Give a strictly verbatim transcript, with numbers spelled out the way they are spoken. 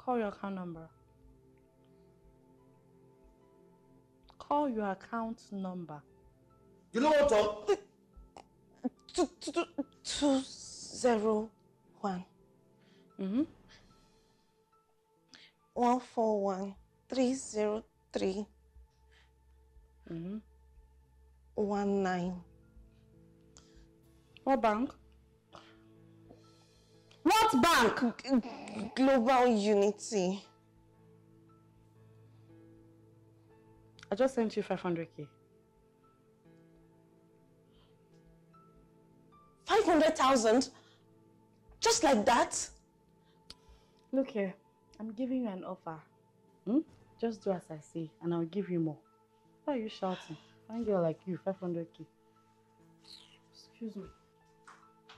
Call your account number. Call your account number. You know what, Tom? Two, two, two, two zero one. Mm-hmm. One four one three zero three. Mm-hmm. One nine. What bank? What bank? Global Unity. I just sent you five hundred K. Five hundred thousand? Just like that? Look here, I'm giving you an offer. Hmm? Just do as I say and I'll give you more. Why are you shouting? Fine girl like you, five hundred K. Excuse me.